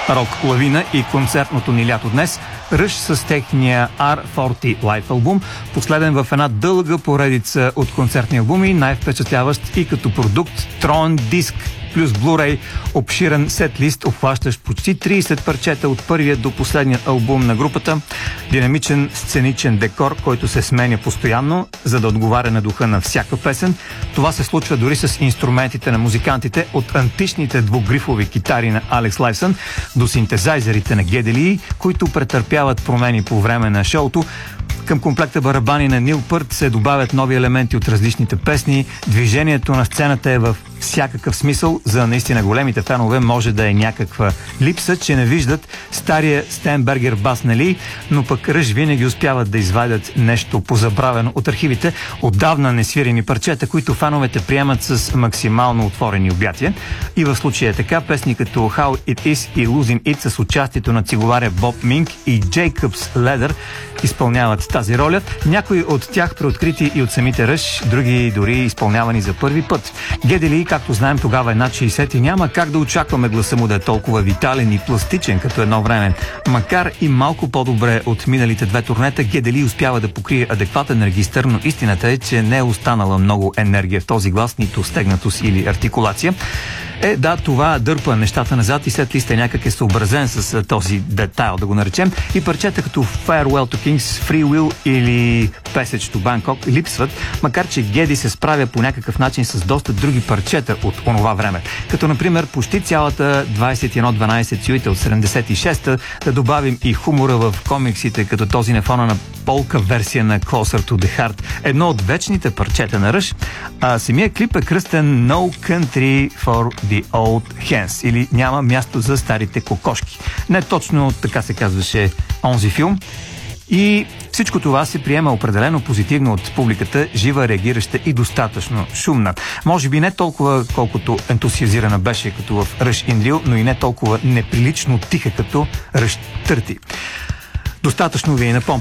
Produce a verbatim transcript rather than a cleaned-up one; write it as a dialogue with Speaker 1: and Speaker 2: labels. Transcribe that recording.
Speaker 1: рок лавина и концертното ни лято днес. Ръж с техния Ар форти Live албум, последен в една дълга поредица от концертни албуми, най-впечатляващ и като продукт троен диск плюс Blu-ray, обширен сет-лист, обхващащ почти трийсет парчета от първия до последния албум на групата, динамичен сценичен декор, който се сменя постоянно, за да отговаря на духа на всяка песен. Това се случва дори с инструментите на музикантите, от античните двугрифови китари на Алекс Лайфсън до синтезайзерите на Geddy Lee, които претърпяват промени по време на шоуто. Към комплекта барабани на Нил Пърт се добавят нови елементи от различните песни. Движението на сцената е в всякакъв смисъл. За наистина големите фенове може да е някаква липса, че не виждат стария Стенбергер бас на Ли, но пък Ръж винаги успяват да извадят нещо позабравено от архивите, отдавна несвирени парчета, които феновете приемат с максимално отворени обятия. И в случая е така, песни като How It Is и Losing It с участието на циговаря Боб Минк и Jacob's Ladder изпълняват тази роля. Някои от тях преоткрити и от самите Ръж, други дори изпълнявани за първи път. Geddy Lee, както знаем, тогава е над шейсет и няма как да очакваме гласа му да е толкова витален и пластичен като едно време. Макар и малко по-добре от миналите две турнета, Geddy Lee успява да покрие адекватен регистър, но истината е, че не е останала много енергия в този глас, нито стегнатост или артикулация. Е, да, това дърпа нещата назад и след листа някак е съобразен с този детайл, да го наречем. И парчета като Farewell to Kings, Free Will или Passage to Bangkok липсват, макар че Geddy се справя по някакъв начин с доста други парчета от онова време. Като, например, почти цялата двайсет и едно дванайсет сюита от седемдесет и шеста, да добавим и хумора в комиксите, като този на фона на полка версия на Closer to the Heart, едно от вечните парчета на Ръж, а самия клип е кръстен No Country for the Old Hens, или Няма място за старите кокошки. Не точно така се казваше онзи филм. И всичко това се приема определено позитивно от публиката, жива, реагираща и достатъчно шумна. Може би не толкова колкото ентусиазирана беше като в Rush in Rio, но и не толкова неприлично тиха като Rush трийсет. Достатъчно ви е напомня